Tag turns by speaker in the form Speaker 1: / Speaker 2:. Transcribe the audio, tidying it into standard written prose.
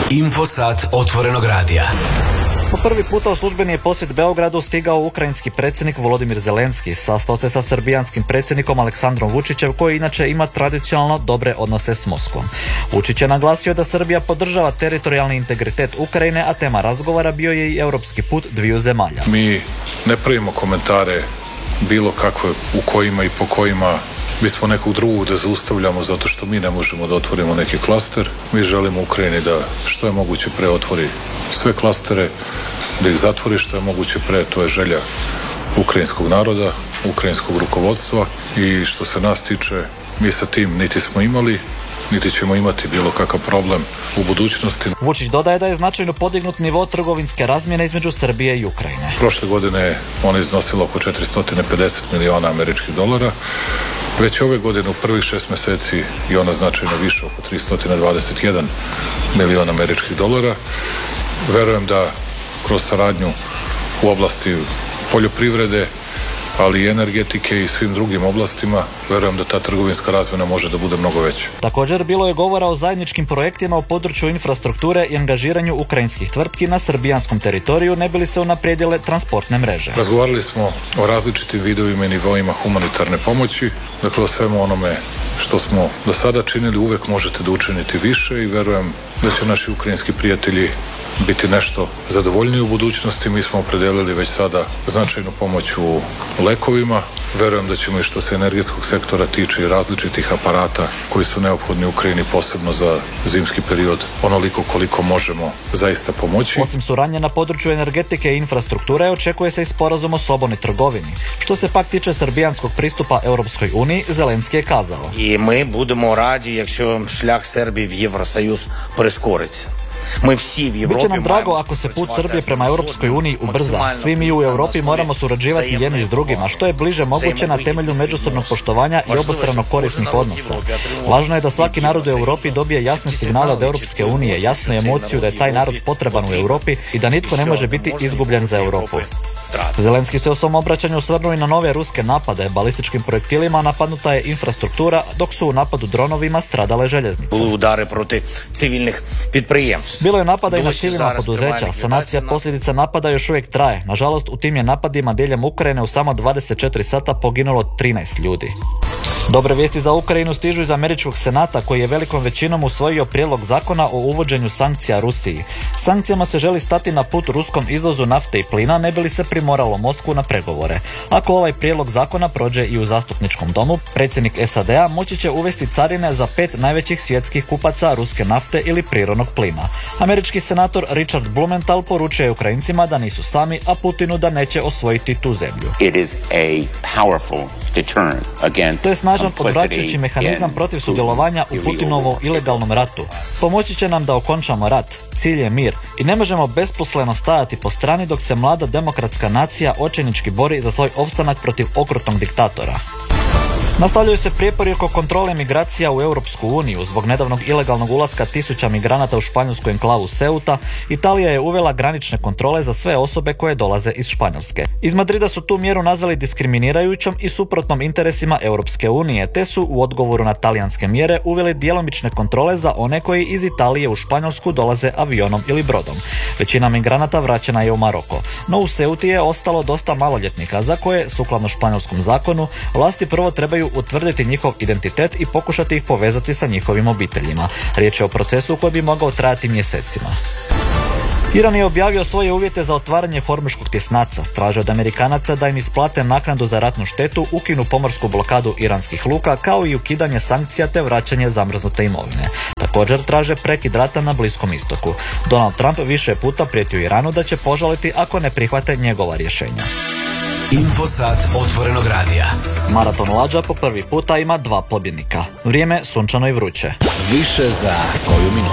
Speaker 1: Infosat otvorenog radija.
Speaker 2: Po prvi puta u službeni je posjet Beogradu stigao ukrajinski predsjednik Volodimir Zelenski. Sastao se sa srbijanskim predsjednikom Aleksandrom Vučićem, koji inače ima tradicionalno dobre odnose s Moskvom. Vučić je naglasio da Srbija podržava teritorijalni integritet Ukrajine, a tema razgovora bio je i europski put dviju zemalja.
Speaker 3: Mi ne pravimo komentare bilo kakve u kojima i po kojima bismo nekog drugog da zaustavljamo zato što mi ne možemo da otvorimo neki klaster. Mi želimo Ukrajini da što je moguće pre otvori sve klastere, da ih zatvori što je moguće pre, to je želja ukrajinskog naroda, ukrajinskog rukovodstva i što se nas tiče, mi sa tim niti smo imali, niti ćemo imati bilo kakav problem u budućnosti.
Speaker 2: Vučić dodaje da je značajno podignut nivo trgovinske razmjene između Srbije i Ukrajine.
Speaker 3: Prošle godine ona iznosila oko 450 miliona američkih dolara. Već ove godine u prvih 6 mjeseci je ona značajno više, oko 321 miliona američkih dolara. Verujem da kroz saradnju u oblasti poljoprivrede, ali i energetike i svim drugim oblastima, verujem da ta trgovinska razmjena može da bude mnogo veća.
Speaker 2: Također bilo je govora o zajedničkim projektima u području infrastrukture i angažiranju ukrajinskih tvrtki na srbijanskom teritoriju, ne bi li se unaprijedile transportne mreže.
Speaker 3: Razgovarali smo o različitim vidovima i nivoima humanitarne pomoći, dakle o svemu onome što smo do sada činili, uvek možete da učinite više i verujem da će naši ukrajinski prijatelji biti nešto zadovoljniji u budućnosti. Mi smo opredelili već sada značajnu pomoć u lekovima. Verujem da ćemo i što se energetskog sektora tiče i različitih aparata koji su neophodni u Ukrajini, posebno za zimski period, onoliko koliko možemo zaista pomoći.
Speaker 2: Osim suradnje na području energetike i infrastrukture, očekuje se i sporazum o slobodnoj trgovini. Što se pak tiče srbijanskog pristupa Europskoj uniji, Zelenski je kazao:
Speaker 4: I mi budemo radi, якщо шлях Сербії в Євросоюз прискориться.
Speaker 2: Biće nam drago ako se put Srbije prema Europskoj uniji ubrza. Svi mi u Europi moramo surađivati jedni s drugima, što je bliže moguće na temelju međusobnog poštovanja i obostrano korisnih odnosa. Važno je da svaki narod u Europi dobije jasne signale od Europske unije, jasnu emociju da je taj narod potreban u Europi i da nitko ne može biti izgubljen za Europu. Zelenski se u svom obraćanju osvrnuo i na nove ruske napade. Balističkim projektilima napadnuta je infrastruktura, dok su u napadu dronovima stradale željeznice. Bilo je napada i na civilna poduzeća. Sanacija posljedica napada još uvijek traje. Nažalost, u tim je napadima diljem Ukrajine u samo 24 sata poginulo 13 ljudi. Dobre vijesti za Ukrajinu stižu iz američkog senata, koji je velikom većinom usvojio prijedlog zakona o uvođenju sankcija Rusiji. Sankcijama se želi stati na put ruskom izvozu nafte i plina, ne bi li se primoralo Moskvu na pregovore. Ako ovaj prijedlog zakona prođe i u zastupničkom domu, predsjednik SAD-a moći će uvesti carine za 5 najvećih svjetskih kupaca ruske nafte ili prirodnog plina. Američki senator Richard Blumenthal poručuje Ukrajincima da nisu sami, a Putinu da neće osvojiti tu zemlju. To je snažan odvraćajući mehanizam protiv sudjelovanja u Putinovom ilegalnom ratu. Pomoći će nam da okončamo rat. Cilj je mir i ne možemo besposleno stajati po strani dok se mlada demokratska nacija očajnički bori za svoj opstanak protiv okrutnog diktatora. Nastavljaju se prijepori oko kontrole migracija u Europsku uniju. Zbog nedavnog ilegalnog ulaska tisuća migranata u španjolsku enklavu Ceuta, Italija je uvela granične kontrole za sve osobe koje dolaze iz Španjolske. Iz Madrida su tu mjeru nazvali diskriminirajućom i suprotnom interesima Europske unije, te su u odgovoru na talijanske mjere uveli djelomične kontrole za one koji iz Italije u Španjolsku dolaze avionom ili brodom. Većina migranata vraćena je u Maroko, no u Ceuti je ostalo dosta maloljetnika za koje, sukladno španjolskom zakonu, vlasti prvo trebaju utvrditi njihov identitet i pokušati ih povezati sa njihovim obiteljima. Riječ je o procesu koji bi mogao trajati mjesecima. Iran je objavio svoje uvjete za otvaranje Hormuškog tjesnaca. Traže od Amerikanaca da im isplate naknadu za ratnu štetu, ukinu pomorsku blokadu iranskih luka, kao i ukidanje sankcija te vraćanje zamrznute imovine. Također traže prekid rata na Bliskom istoku. Donald Trump više puta prijetio Iranu da će požaliti ako ne prihvate njegova rješenja.
Speaker 1: Infosat otvorenog radija.
Speaker 2: Maraton lađa po prvi puta ima 2 pobjednika. Vrijeme sunčano i vruće.
Speaker 1: Više za koju minutu.